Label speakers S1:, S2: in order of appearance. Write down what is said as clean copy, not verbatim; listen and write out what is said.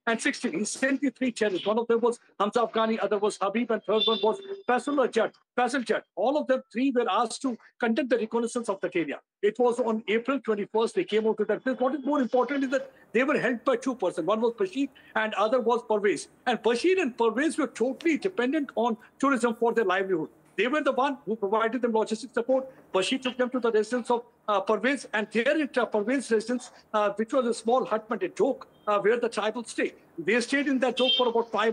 S1: and 16. He sent the three chariots. One of them was Hamza Afghani, other was Habib, and third one was Faisal Jat. All of them three were asked to conduct the reconnaissance of that area. It was on April 21st. They came out to that place. What is more important is that they were helped by two persons. One was Bashir and other was Parvez. And Bashir and Parvez were totally dependent on tourism for their livelihood. They were the one who provided them logistic support. Bashir took them to the residence of Parvez, and there at Parvez's residence, which was a small hut, a joke, where the tribal stayed. They stayed in that joke for about 5